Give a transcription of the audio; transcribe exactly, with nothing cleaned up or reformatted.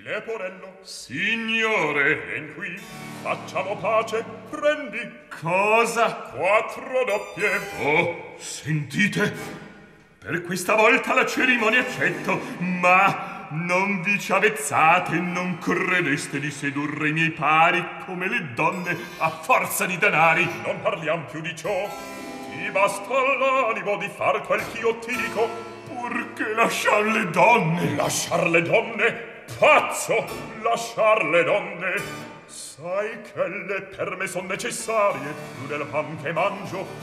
Leporello. Signore. Vien qui, facciamo pace, prendi. Cosa? Quattro doppie. Oh, sentite, per questa volta la cerimonia accetto, ma non vi ci avezzate e non credeste di sedurre i miei pari come le donne a forza di danari. Non parliam più di ciò. Ti basta l'animo di far quel ch'io ti dico. Purché lasciar le donne. Lasciar le donne? Pazzo! Lasciar le donne? Sai che le per me son necessarie più del pan che mangio